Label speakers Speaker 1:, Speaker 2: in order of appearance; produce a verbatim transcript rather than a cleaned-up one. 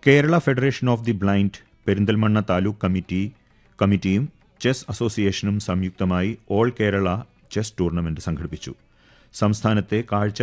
Speaker 1: Kerala federation of the blind Perinthalmanna taluk committee കമ്മിറ്റിയും chess അസോസിയേഷനും സംയുക്തമായി ഓൾ കേരള ചെസ് ടൂർണമെന്റ് സംഘടിപ്പിച്ചു. സംസ്ഥാനത്തെ കാഴ്ച